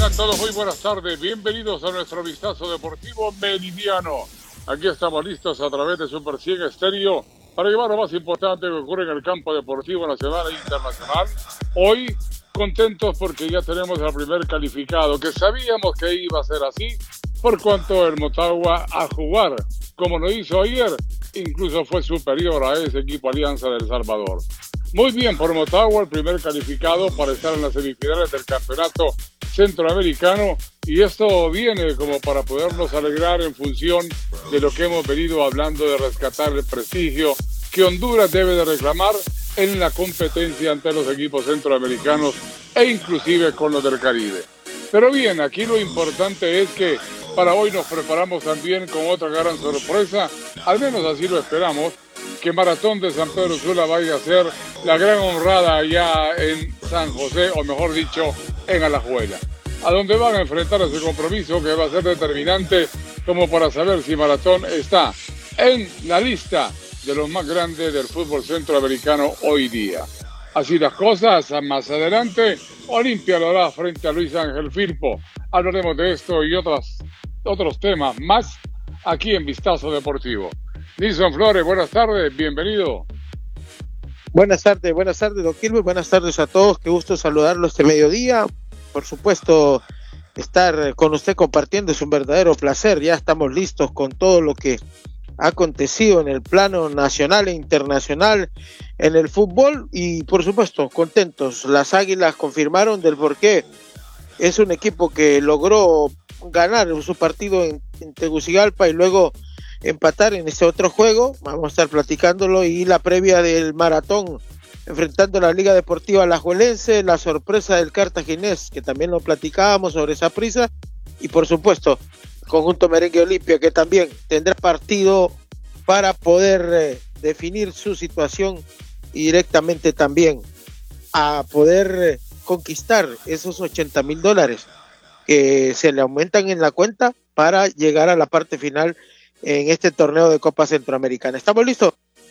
Tengan todos muy buenas tardes, bienvenidos a nuestro vistazo deportivo meridiano. Aquí estamos listos a través de Super 100 Estéreo para llevar lo más importante que ocurre en el campo deportivo nacional e internacional. Hoy contentos porque ya tenemos al primer calificado, que sabíamos que iba a ser así, por cuanto el Motagua a jugar, como lo hizo ayer, incluso fue superior a ese equipo Alianza del Salvador. Muy bien por Motagua, el primer calificado para estar en las semifinales del campeonato centroamericano, y esto viene como para podernos alegrar en función de lo que hemos venido hablando de rescatar el prestigio que Honduras debe de reclamar en la competencia ante los equipos centroamericanos e inclusive con los del Caribe. Pero bien, aquí lo importante es que para hoy nos preparamos también con otra gran sorpresa, al menos así lo esperamos, que Maratón de San Pedro Sula vaya a ser la gran honrada allá en San José, o mejor dicho, en Alajuela, a donde van a enfrentar ese compromiso que va a ser determinante como para saber si Maratón está en la lista de los más grandes del fútbol centroamericano hoy día. Así las cosas, más adelante, Olimpia lo hará frente a Luis Ángel Firpo. Hablaremos de esto y otros temas más aquí en Vistazo Deportivo. Nilson Flores, buenas tardes, bienvenido. Buenas tardes, don Quilmes, buenas tardes a todos, qué gusto saludarlo este mediodía. Por supuesto, estar con usted compartiendo es un verdadero placer. Ya estamos listos con todo lo que ha acontecido en el plano nacional e internacional en el fútbol y por supuesto contentos. Las Águilas confirmaron del porqué. Es un equipo que logró ganar su partido en Tegucigalpa y luego empatar en este otro juego. Vamos a estar platicándolo, y la previa del Maratón enfrentando a la Liga Deportiva Alajuelense, la sorpresa del Cartaginés, que también lo platicábamos sobre esa prisa, y por supuesto conjunto Merengue Olimpia, que también tendrá partido para poder definir su situación y directamente también a poder conquistar esos $80,000 que se le aumentan en la cuenta para llegar a la parte final en este torneo de Copa Centroamericana. ¿Estamos listos?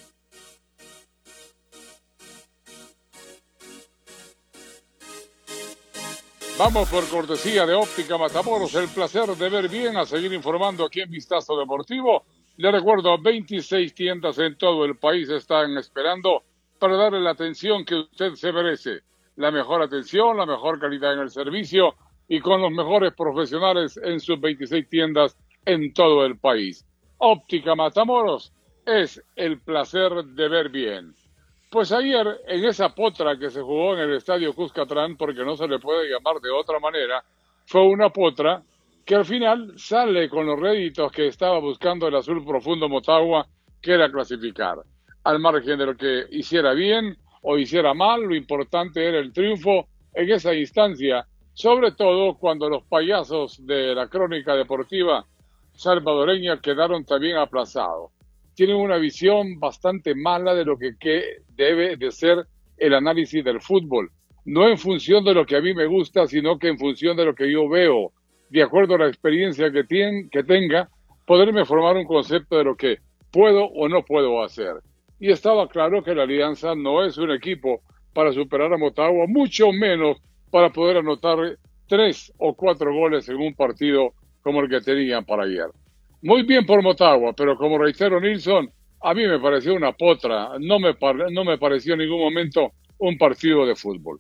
Vamos por cortesía de Óptica Matamoros, el placer de ver bien, a seguir informando aquí en Vistazo Deportivo. Le recuerdo, 26 tiendas en todo el país están esperando para darle la atención que usted se merece. La mejor atención, la mejor calidad en el servicio y con los mejores profesionales en sus 26 tiendas en todo el país. Óptica Matamoros es el placer de ver bien. Pues ayer, en esa potra que se jugó en el Estadio Cuscatlán, porque no se le puede llamar de otra manera, fue una potra que al final sale con los réditos que estaba buscando el azul profundo Motagua, que era clasificar. Al margen de lo que hiciera bien o hiciera mal, lo importante era el triunfo en esa instancia, sobre todo cuando los payasos de la crónica deportiva salvadoreña quedaron también aplazados. Tienen una visión bastante mala de lo que debe de ser el análisis del fútbol. No en función de lo que a mí me gusta, sino que en función de lo que yo veo. De acuerdo a la experiencia que tenga, poderme formar un concepto de lo que puedo o no puedo hacer. Y estaba claro que la Alianza no es un equipo para superar a Motagua, mucho menos para poder anotar 3 o 4 goles en un partido como el que tenían para ayer. Muy bien por Motagua, pero como reitero, Nilson, a mí me pareció una potra, no me pareció en ningún momento un partido de fútbol.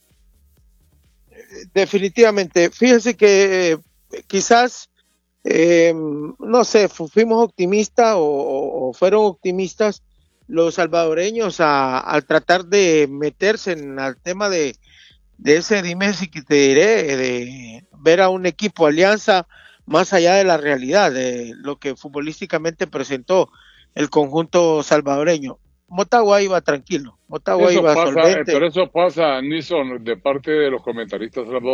Definitivamente, fíjense que quizás, no sé, fuimos optimistas o fueron optimistas los salvadoreños al tratar de meterse en el tema de ese dime si que te diré, de ver a un equipo Alianza más allá de la realidad, de lo que futbolísticamente presentó el conjunto salvadoreño. Motagua iba tranquilo, Motagua iba solvente. Pero eso pasa, Nilson, de parte de los comentaristas salvadoreños.